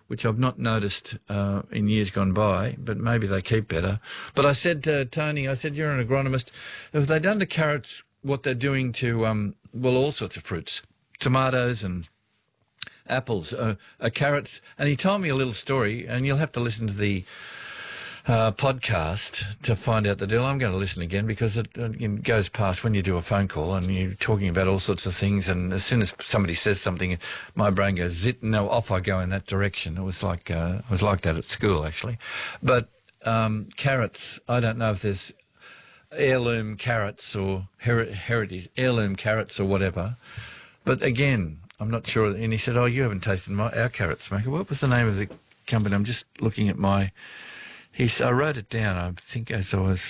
which I've not noticed in years gone by, but maybe they keep better. But I said to Tony, I said, you're an agronomist. Have they done to carrots what they're doing to, all sorts of fruits, tomatoes and apples, carrots? And he told me a little story, and you'll have to listen to the podcast to find out the deal. I'm going to listen again because it goes past when you do a phone call and you're talking about all sorts of things, and as soon as somebody says something, my brain goes zit, no, off I go in that direction. It was like that at school, actually. But carrots, I don't know if there's heirloom carrots or heritage heirloom carrots or whatever. But again, I'm not sure. And he said, "Oh, you haven't tasted our carrots, Smoker." What was the name of the company? I'm just looking at my. I wrote it down. I think as I was.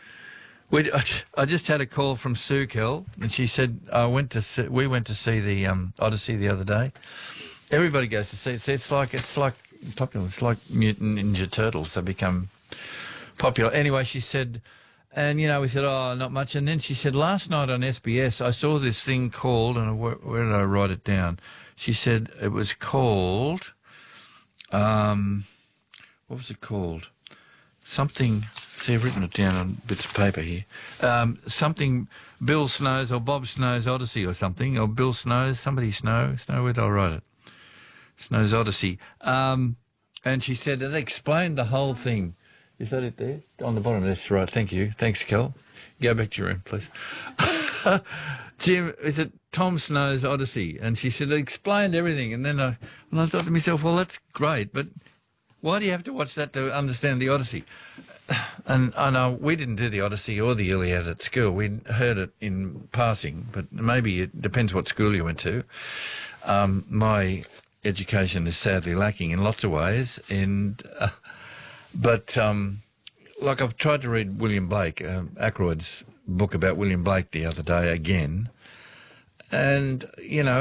I just had a call from Sue Kell, and she said we went to see the Odyssey the other day. Everybody goes to see it. It's like popular. It's like Mutant Ninja Turtles. They become popular. Anyway, she said. And, we said, oh, not much. And then she said, last night on SBS, I saw this thing called, and where did I write it down? She said it was called, what was it called? Something, see, I've written it down on bits of paper here. Something, Bill Snow's or Bob Snow's Odyssey or something, or Bill Snow's, somebody Snow, where did I write it? Snow's Odyssey. And she said it explained the whole thing. Is that it there? On the bottom, that's right. Thank you. Thanks, Kel. Go back to your room, please. Jim, is it Tom Snow's Odyssey? And she said it explained everything. And then I thought to myself, well, that's great, but why do you have to watch that to understand the Odyssey? And I know we didn't do the Odyssey or the Iliad at school. We heard it in passing, but maybe it depends what school you went to. My education is sadly lacking in lots of ways, and... But, I've tried to read William Blake, Ackroyd's book about William Blake the other day again. And, and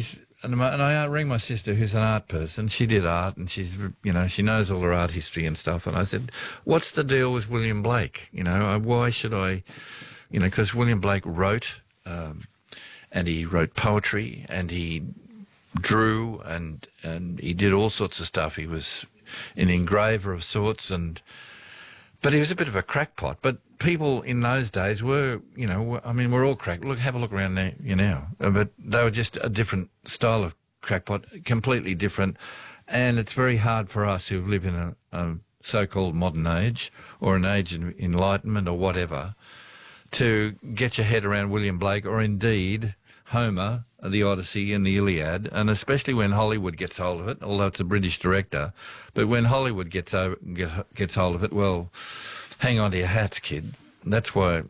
I rang my sister, who's an art person. She did art, and she's, she knows all her art history and stuff. And I said, what's the deal with William Blake? Why should I, because William Blake wrote, and he wrote poetry, and he drew, and he did all sorts of stuff. He was an engraver of sorts, but he was a bit of a crackpot. But people in those days were, we're all crack. Look, have a look around now. But they were just a different style of crackpot, completely different. And it's very hard for us who live in a so-called modern age or an age of enlightenment or whatever to get your head around William Blake or indeed Homer, the Odyssey and the Iliad, and especially when Hollywood gets hold of it, although it's a British director. But when Hollywood gets hold of it, well, hang on to your hats, kid. That's why,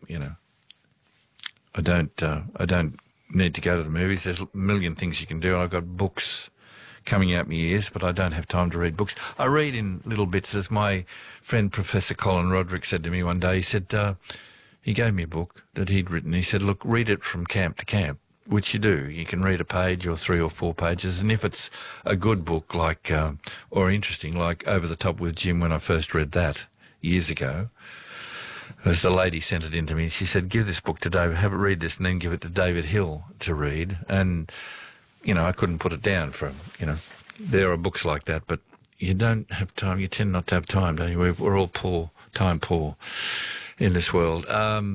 I don't need to go to the movies. There's a million things you can do, and I've got books coming out my ears, but I don't have time to read books. I read in little bits, as my friend Professor Colin Roderick said to me one day. He said, he gave me a book that he'd written. He said, look, read it from camp to camp. Which you do. You can read a page or 3 or 4 pages, and if it's a good book or interesting, like Over the Top with Jim when I first read that years ago, as the lady sent it in to me, she said, give this book to David, have it read this, and then give it to David Hill to read. And, I couldn't put it down from, there are books like that, but you don't have time. You tend not to have time, don't you? We're all time poor in this world.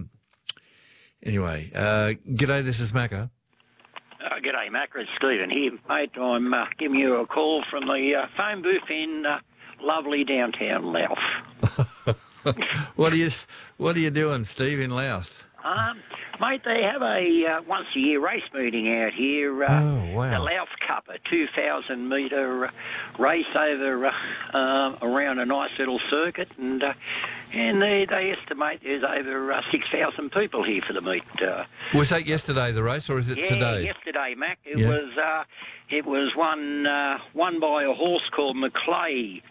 Anyway, g'day, this is Macca. G'day, Macca. It's Stephen here, mate. I'm giving you a call from the phone booth in lovely downtown Louth. What are you doing, Steve, in Louth? Mate, they have a once-a-year race meeting out here. Oh, wow. The Louth Cup, a 2,000-metre race over around a nice little circuit, and they estimate there's over 6,000 people here for the meet. Was that yesterday, the race, or is it today? Yeah, yesterday, Mac. It was won by a horse called Maclay,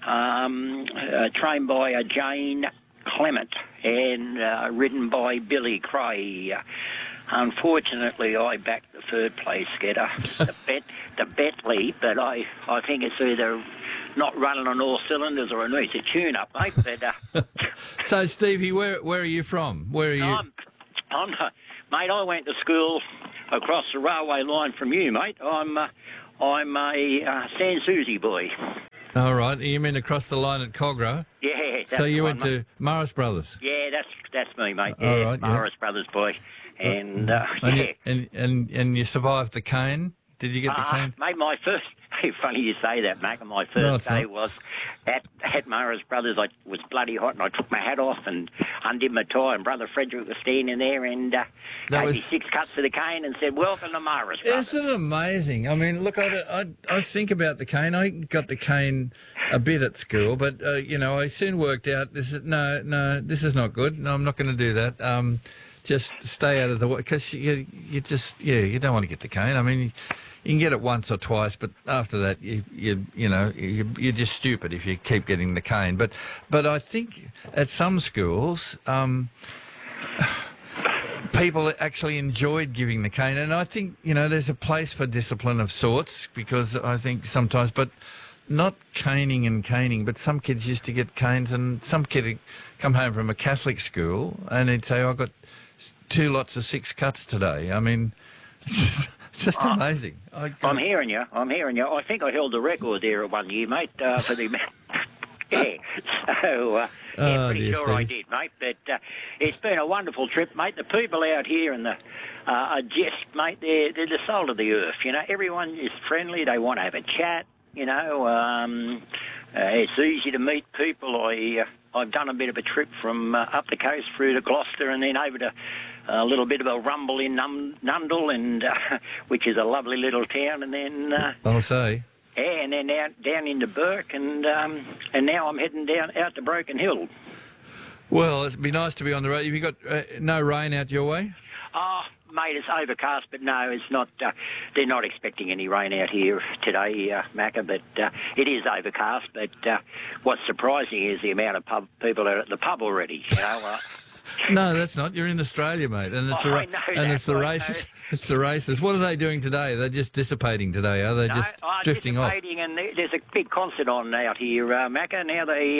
trained by Jane Clement and ridden by Billy Cray. Unfortunately, I backed the third place getter, the Bentley, but I think it's either not running on all cylinders or it needs a tune-up, mate. But, so, Stevie, where are you from? Where are you? Mate, I went to school across the railway line from you, mate. I'm a San Susie boy. All right. You mean across the line at Cogra? Yeah, that's So you the went one, mate. to Morris Brothers? Yeah, that's me, mate. All Yeah, right, yeah. Morris Brothers boy. And, And, yeah. and you survived the cane? Did you get the cane? Mate, my first... Funny you say that, Mac. My No, first it's day not. was at Morris Brothers. I was bloody hot, and I took my hat off and undid my tie, and Brother Frederick was standing there and gave me 6 cuts of the cane and said, "Welcome to Morris Brothers." Isn't it amazing? I mean, look, I think about the cane. I got the cane a bit at school, but, I soon worked out, this is not good. No, I'm not going to do that. Just stay out of the way, because you don't want to get the cane. I mean, you can get it once or twice, but after that, you're just stupid if you keep getting the cane. But I think at some schools, people actually enjoyed giving the cane, and I think there's a place for discipline of sorts, because I think sometimes, but not caning, but some kids used to get canes, and some kid would come home from a Catholic school and he'd say, "I got 2 lots of 6 cuts today." I mean, it's just amazing. I'm hearing you. I think I held the record there at 1 year, mate, for the... Yeah, so pretty dear sure I Steve. did, mate. But it's been a wonderful trip, mate. The people out here and are just, mate, they're the soul of the earth. Everyone is friendly. They want to have a chat. It's easy to meet people. I've done a bit of a trip from up the coast through to Gloucester and then over to a little bit of a rumble in Nundle, and which is a lovely little town, and then I'll say. yeah, and then down into Burke, and now I'm heading down out to Broken Hill. Well, it'd be nice to be on the road. Have you got no rain out your way? Oh, mate, it's overcast, but no, it's not. They're not expecting any rain out here today, Macca, but it is overcast. But what's surprising is the amount of people are at the pub already. No, that's not. You're in Australia, mate, and it's I know it's the that, I races. know. It's the races. What are they doing today? They're just dissipating today, are they? Just drifting off. dissipating, and there's a big concert on out here, Macca. Now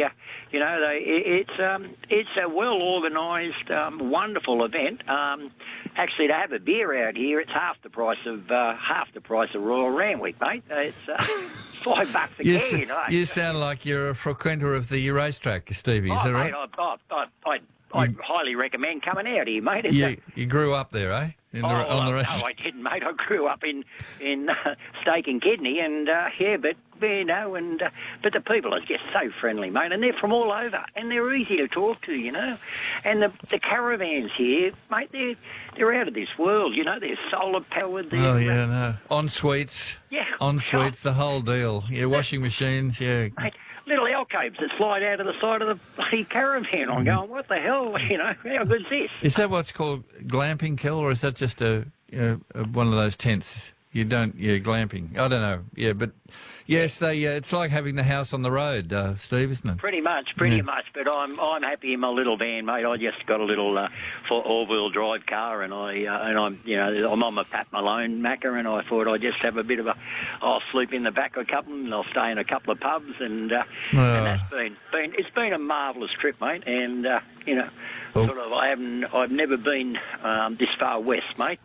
it's a well organised, wonderful event. Actually, to have a beer out here, it's half the price of Royal Randwick, mate. It's $5 a can. You sound like you're a frequenter of the racetrack, Stevie. Is that right? Mate, I highly recommend coming out here, mate. You grew up there, eh? On the racetrack. No, I didn't, mate. I grew up in Steak and Kidney, and but the people are just so friendly, mate, and they're from all over, and they're easy to talk to, and the caravans here, mate, they're out of this world, they're solar powered. Oh yeah, no. En suites. Yeah. En suites, the whole deal. Yeah, washing machines. Yeah. Mate, little alcoves that slide out of the side of the bloody caravan. I'm going, what the hell? How good's this? Is that what's called glamping, Kel, or is that just one of those tents? Glamping. I don't know. Yeah, but yes, it's like having the house on the road, Steve, isn't it? Pretty much. But I'm happy in my little van, mate. I just got a little all-wheel drive car, and I'm on my Pat Malone Macca, and I thought I'd just have a bit of I'll sleep in the back of a couple, and I'll stay in a couple of pubs, and that's it's been a marvellous trip, mate. And sort of I've never been this far west, mate.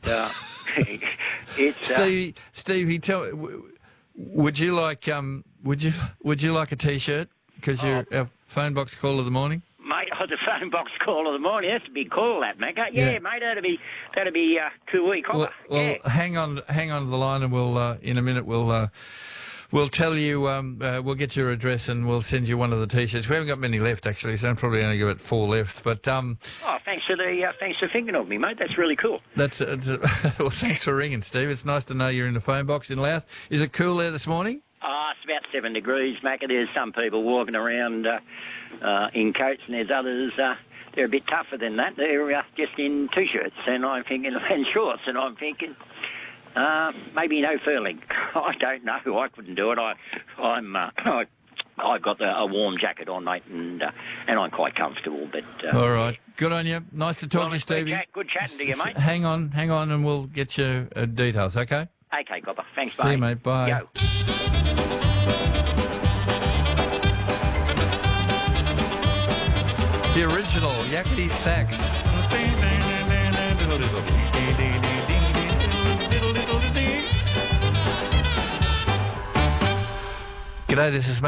It's Stevie, would you like a T-shirt because you're our phone box call of the morning? Mate, the phone box call of the morning. That's a big call, that, Macca. Yeah, mate, that'd be cool. Well, hang on to the line, and we'll in a minute we'll tell you. We'll get your address, and we'll send you one of the T-shirts. We haven't got many left, actually, so I'm probably only got 4 left. But thanks for thinking of me, mate. That's really cool. Well, thanks for ringing, Steve. It's nice to know you're in the phone box in Louth. Is it cool there this morning? It's about 7 degrees, Macca. There's some people walking around in coats, and there's others. They're a bit tougher than that. They're just in T-shirts, and shorts, and I'm thinking. Maybe no furling. I don't know. I couldn't do it. I've got a warm jacket on, mate, and I'm quite comfortable. But all right, good on you. Nice to talk to you, Stevie. Good chatting to you, mate. Hang on, and we'll get you details. Okay. Okay, copper. Thanks, mate. See you, mate. Bye. Yo. The original Yakety Sax. G'day, this is